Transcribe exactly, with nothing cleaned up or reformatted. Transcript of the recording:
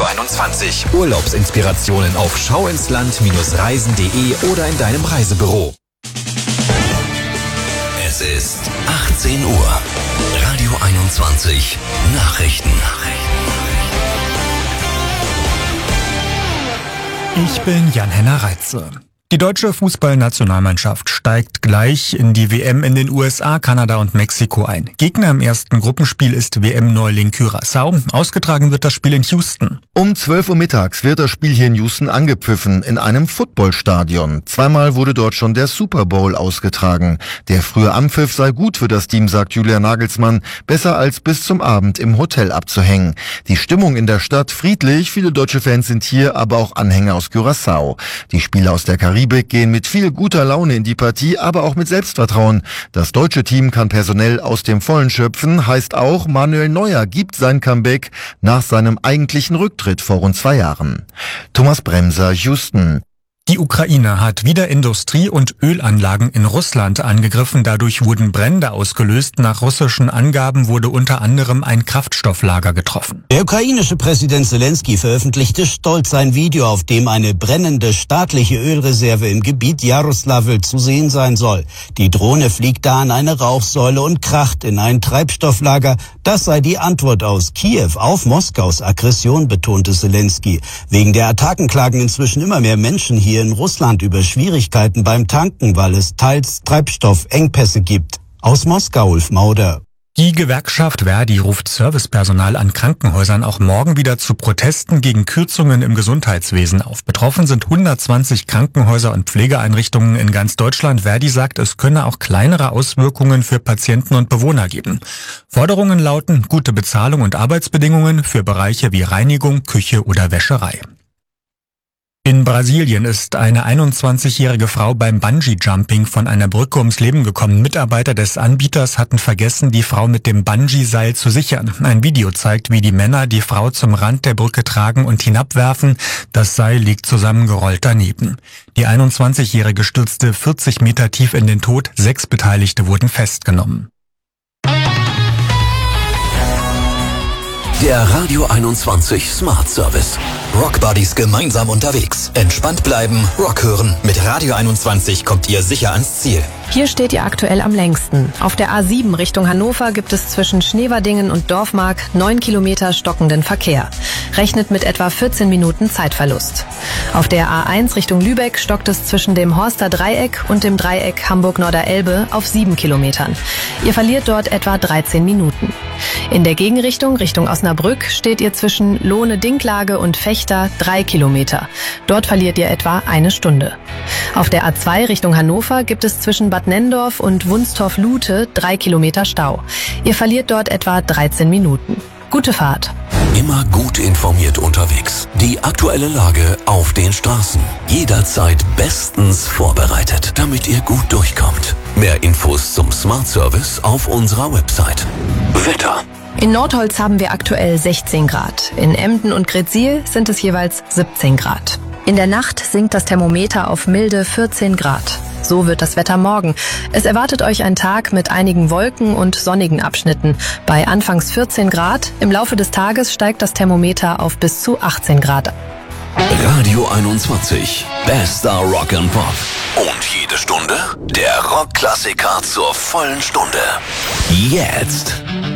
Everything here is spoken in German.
Radio einundzwanzig. Urlaubsinspirationen auf schauinsland Reisen punkt de oder in deinem Reisebüro. Es ist achtzehn Uhr. Radio einundzwanzig. Nachrichten. Ich bin Jan-Henner Reitze. Die deutsche Fußballnationalmannschaft steigt gleich in die W M in den U S A, Kanada und Mexiko ein. Gegner im ersten Gruppenspiel ist W M-Neuling Curaçao. Ausgetragen wird das Spiel in Houston. Um zwölf Uhr mittags wird das Spiel hier in Houston angepfiffen, in einem Footballstadion. Zweimal wurde dort schon der Super Bowl ausgetragen. Der frühe Anpfiff sei gut für das Team, sagt Julian Nagelsmann. Besser als bis zum Abend im Hotel abzuhängen. Die Stimmung in der Stadt friedlich. Viele deutsche Fans sind hier, aber auch Anhänger aus Curaçao. Die Spieler aus der Karibik gehen mit viel guter Laune in die Partie, aber auch mit Selbstvertrauen. Das deutsche Team kann personell aus dem Vollen schöpfen, heißt auch, Manuel Neuer gibt sein Comeback nach seinem eigentlichen Rücktritt vor rund zwei Jahren. Thomas Bremser, Houston. Die Ukraine hat wieder Industrie- und Ölanlagen in Russland angegriffen. Dadurch wurden Brände ausgelöst. Nach russischen Angaben wurde unter anderem ein Kraftstofflager getroffen. Der ukrainische Präsident Zelensky veröffentlichte stolz ein Video, auf dem eine brennende staatliche Ölreserve im Gebiet Jaroslavl zu sehen sein soll. Die Drohne fliegt da an eine Rauchsäule und kracht in ein Treibstofflager. Das sei die Antwort aus Kiew auf Moskaus Aggression, betonte Zelensky. Wegen der Attacken klagen inzwischen immer mehr Menschen hier in Russland über Schwierigkeiten beim Tanken, weil es teils Treibstoffengpässe gibt. Aus Moskau, Ulf Mauder. Die Gewerkschaft Verdi ruft Servicepersonal an Krankenhäusern auch morgen wieder zu Protesten gegen Kürzungen im Gesundheitswesen auf. Betroffen sind hundertzwanzig Krankenhäuser und Pflegeeinrichtungen in ganz Deutschland. Verdi sagt, es könne auch kleinere Auswirkungen für Patienten und Bewohner geben. Forderungen lauten gute Bezahlung und Arbeitsbedingungen für Bereiche wie Reinigung, Küche oder Wäscherei. In Brasilien ist eine einundzwanzigjährige Frau beim Bungee-Jumping von einer Brücke ums Leben gekommen. Mitarbeiter des Anbieters hatten vergessen, die Frau mit dem Bungee-Seil zu sichern. Ein Video zeigt, wie die Männer die Frau zum Rand der Brücke tragen und hinabwerfen. Das Seil liegt zusammengerollt daneben. Die einundzwanzigjährige stürzte vierzig Meter tief in den Tod. Sechs Beteiligte wurden festgenommen. Der Radio einundzwanzig Smart Service. Rock Buddies gemeinsam unterwegs. Entspannt bleiben, Rock hören. Mit Radio einundzwanzig kommt ihr sicher ans Ziel. Hier steht ihr aktuell am längsten. Auf der A sieben Richtung Hannover gibt es zwischen Schneverdingen und Dorfmark neun Kilometer stockenden Verkehr. Rechnet mit etwa vierzehn Minuten Zeitverlust. Auf der A eins Richtung Lübeck stockt es zwischen dem Horster Dreieck und dem Dreieck Hamburg-Norderelbe auf sieben Kilometern. Ihr verliert dort etwa dreizehn Minuten. In der Gegenrichtung, Richtung Osnabrück, steht ihr zwischen Lohne-Dinklage und Fechter drei Kilometer. Dort verliert ihr etwa eine Stunde. Auf der A zwei Richtung Hannover gibt es zwischen Bad Nendorf und Wunstorf-Lute drei Kilometer Stau. Ihr verliert dort etwa dreizehn Minuten. Gute Fahrt. Immer gut informiert unterwegs. Die aktuelle Lage auf den Straßen. Jederzeit bestens vorbereitet, damit ihr gut durchkommt. Mehr Infos zum Smart Service auf unserer Website. Wetter. In Nordholz haben wir aktuell sechzehn Grad. In Emden und Gretzsiel sind es jeweils siebzehn Grad. In der Nacht sinkt das Thermometer auf milde vierzehn Grad. So wird das Wetter morgen. Es erwartet euch ein Tag mit einigen Wolken und sonnigen Abschnitten. Bei anfangs vierzehn Grad, im Laufe des Tages steigt das Thermometer auf bis zu achtzehn Grad. Radio einundzwanzig. Bester Rock and Pop. Und jede Stunde der Rockklassiker zur vollen Stunde. Jetzt.